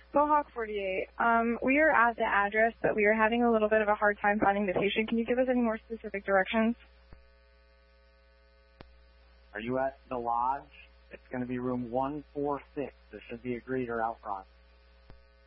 Mohawk 48. We are at the address, but we are having a little bit of a hard time finding the patient. Can you give us any more specific directions? Are you at the lodge? It's going to be room 146. There should be a greeter out front.